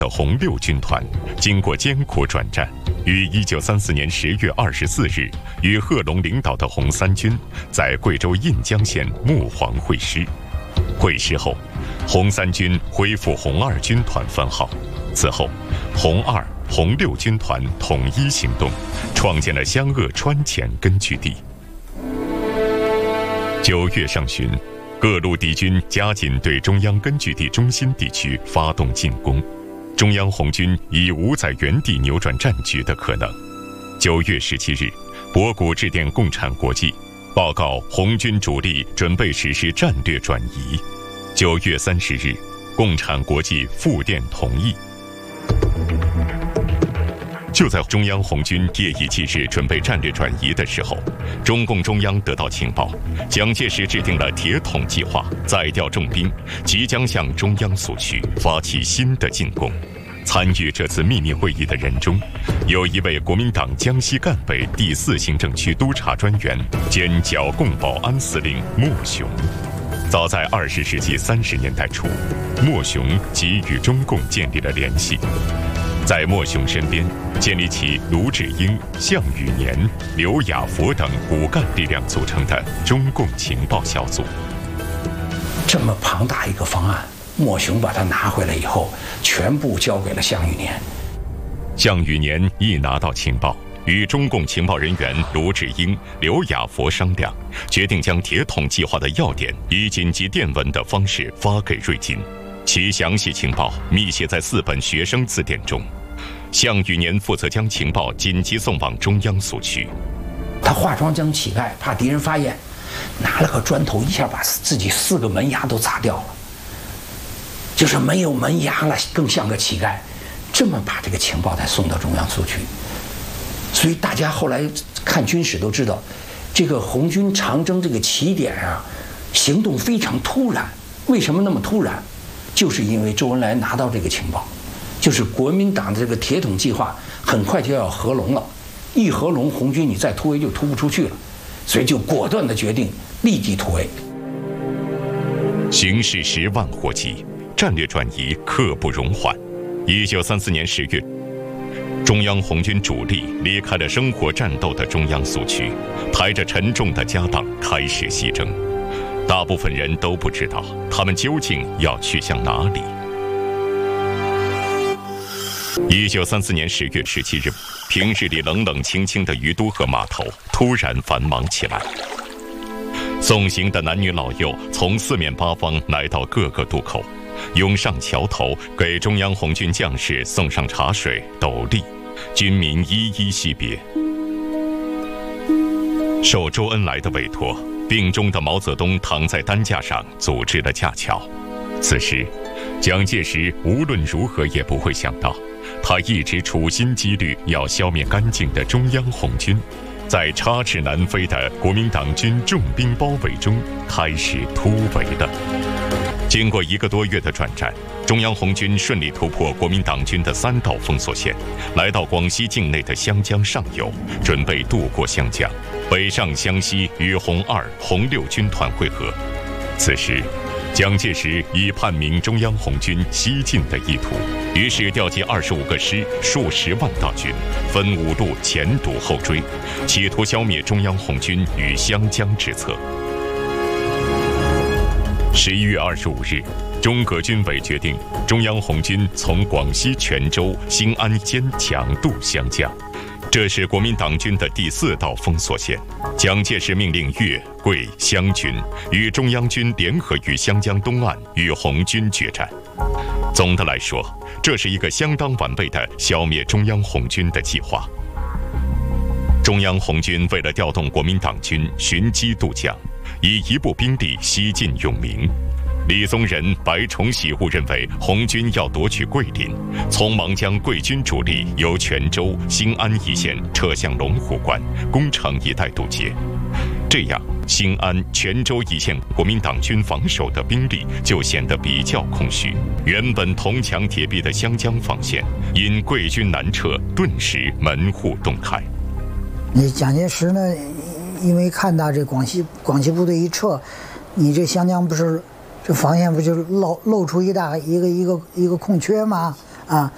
的红六军团经过艰苦转战，于1934年10月24日与贺龙领导的红三军在贵州印江县木黄会师。会师后，红三军恢复红二军团番号。此后，红二、红六军团统一行动，创建了湘鄂川黔根据地。9月上旬，各路敌军加紧对中央根据地中心地区发动进攻，中央红军已无在原地扭转战局的可能。9月17日，博古致电共产国际，报告红军主力准备实施战略转移。9月30日，共产国际复电同意。就在中央红军夜以继日准备战略转移的时候，中共中央得到情报，蒋介石制定了铁桶计划，再调重兵，即将向中央苏区发起新的进攻。参与这次秘密会议的人中，有一位国民党江西赣北第4行政区督察专员兼剿共保安司令莫雄。早在20世纪30年代初，莫雄即与中共建立了联系。在莫雄身边建立起卢志英、项羽年、刘亚佛等骨干力量组成的中共情报小组。 这么庞大一个方案，莫雄把它拿回来以后，全部交给了项羽年。 项羽年一拿到情报，与中共情报人员卢志英、刘亚佛商量，决定将铁桶计划的要点以紧急电文的方式发给瑞金，其详细情报密写在4本学生字典中。项羽年负责将情报紧急送往中央苏区。 他化妆当乞丐，怕敌人发现，拿了个砖头一下把自己4个门牙都砸掉了，就是没有门牙了，更像个乞丐。这么把这个情报才送到中央苏区。所以大家后来看军史都知道，这个红军长征这个起点啊，行动非常突然。为什么那么突然？就是因为周恩来拿到这个情报，就是国民党的这个铁桶计划很快就要合拢了，一合拢，红军你再突围就突不出去了，所以就果断的决定立即突围。 形势10万火急，战略转移刻不容缓。1934年10月，中央红军主力离开了生活战斗的中央苏区，抬着沉重的家当开始西征。大部分人都不知道他们究竟要去向哪里。1934年10月17日，平日里冷冷清清的于都河码头突然繁忙起来。送行的男女老幼从4面8方来到各个渡口，涌上桥头，给中央红军将士送上茶水、斗笠，军民一一惜别。受周恩来的委托，病中的毛泽东躺在担架上组织了架桥。此时，蒋介石无论如何也不会想到，他一直处心积虑要消灭干净的中央红军，在插翅难飞的国民党军重兵包围中开始突围了。经过1个多月的转战，中央红军顺利突破国民党军的3道封锁线，来到广西境内的湘江上游，准备渡过湘江，北上湘西与红2、红6军团会合。此时，蒋介石已判明中央红军西进的意图，于是调集25个师、数十万大军，分5路前堵后追，企图消灭中央红军于湘江之侧。11月25日，中革军委决定，中央红军从广西全州、兴安间强渡湘江，这是国民党军的第4道封锁线。蒋介石命令粤、桂、湘军与中央军联合于湘江东岸与红军决战。总的来说，这是一个相当完备的消灭中央红军的计划。中央红军为了调动国民党军寻机渡江，以一部兵力西进永明。李宗仁、白崇禧误认为红军要夺取桂林，匆忙将桂军主力由泉州、兴安一线撤向龙虎关、恭城一带渡劫。这样，兴安、泉州一线国民党军防守的兵力就显得比较空虚。原本铜墙铁壁的湘江防线，因桂军南撤，顿时门户洞开。 你蒋介石呢，因为看到这广西部队一撤，你这湘江不是这防线不就是露出一个空缺吗？啊，